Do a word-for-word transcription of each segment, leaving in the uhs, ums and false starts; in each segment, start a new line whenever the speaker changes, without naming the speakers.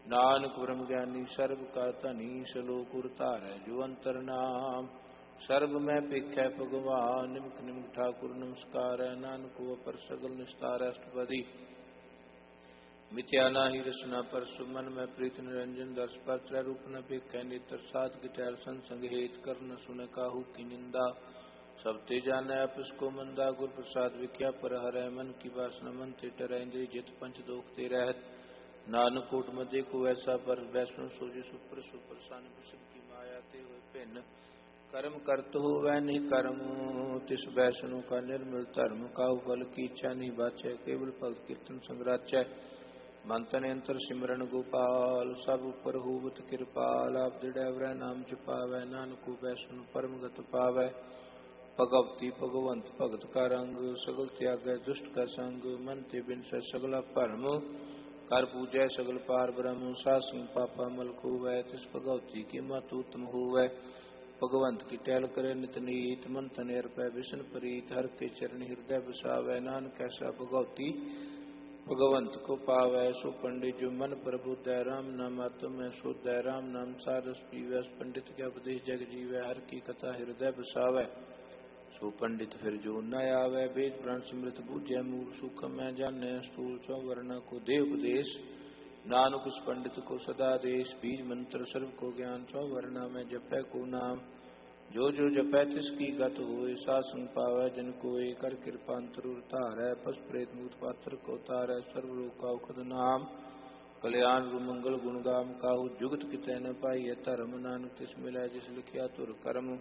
नानक ब्रह्म ज्ञानी सर्व का धनी सलोक उरतारै जो अंतर नाम। सर्व में पेखै भगवान निमक निमक ठाकुर नमस्कार है। नानक अपर सगल निस्तार अष्टपदी मिथ्या नाही रसना पर सुमन में प्रीत निरंजन दर्श पर त्रय रूप न पेखै नेत्र साध गिटैर संग हेत कर्ण सुन काहू की निंदा। सब ते जानै आपस को मंदा गुर प्रसाद विख्या पर हरै मन की वासना मन ते टरै इंद्रिय जित पंच दोख ते रहत। नानक कोट मध्य को ऐसा पर वैष्णव सोजे सुपर सुप्रसान विषम की माया ते हुए भिन्न। कर्म करत हो वह नहीं कर्म तिस वैष्णव का निर्मल धर्म। काहू फल की इच्छा नहीं बाचै केवल भक्त कीर्तन संग्राचै। मन तन अंतर सिमरन गोपाल सब उपर होवत कृपाल। आप दृढ़ नाम जपावै नानक को वैष्णव परम गत पावै। भगवती भगवंत भगत का रंग सगल त्यागै दुष्ट का संग। मन ते बिनसै सगला भरम कर पूजै सगल पार ब्रह्म। सात सिंह पापा मल खोवै तिस भगवती की मत उत्तम होवै। भगवंत की टहल करे नित नीत मन तन अर्पै विष्णु प्रीत। हर के चरण हृदय बसावै नानक ऐसा भगवती भगवंत को पावै। सो पंडित जो मन प्रबुद्ध है राम नाम आत्म में शुद्ध है। राम नाम सारस पीवै पंडित के उपदेश जग जीवै। हर की कथा हृदय बसावै सो पंडित फिर जो न आवे। वेद पुराण समृत बूझै मूल सूखम मैं जानै स्थूल चौवर्ण को दे उपदेश। नानक उस पंडित को सदा देश बीज मंत्र सर्व को ज्ञान चौवर्ण में जपै को नाम। जो जो जपै तिसकी गत होए सात संग पावै जन कोय। कर कृपा अंतरुर धारै पस प्रेत मूत पात्र को तारै। सर्व लोक का उखद नाम कल्याण रु मंगल गुण गाम। काहू जुगत कितै न पाइयै धर्म नानक तिस मिलै जिस लिखिया तुर कर्म।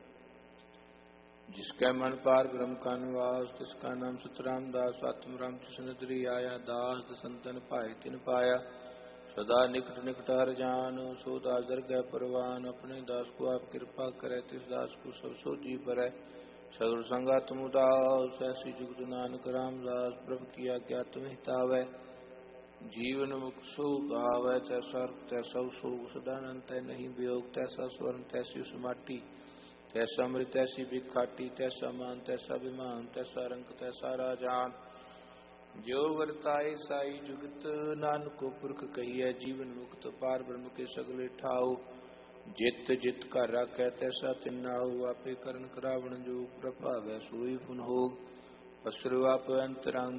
जिसके मन पार ब्रह्म का निवास तिसका नाम सतराम दास। आत्म राम तिसनदरी आया दास दसंतन पाए तिन पाया। सदा निकट निकट हर जान सो दास दरगह परवान। अपने दास को आप कृपा करे तिस दास को सब सो जी परै। सगल संगा तुम उदास ऐसी जुगत नानक राम दास। प्रभु किया क्या तुम हितावै जीवन मुख सुख आवै। तैसा तैसा सोग सदानंद तै नहीं वियोग। तैसा स्वर्ण तैसी उस माटी तैसा अमृत तैसी भिखाटी। तैसा मान तैसा विमान तैसा रंग तैसा राजान। जो वर्ताए साई जुगत नानक को पुरख कहिए। जीवन मुक्त पार ब्रह्म के सगले ठाओ। जित जित का राखै तैसा तिन्नाओ। आपे करण करावण जो प्रभावै सोई पुन होग। पसरु आप अंतरंग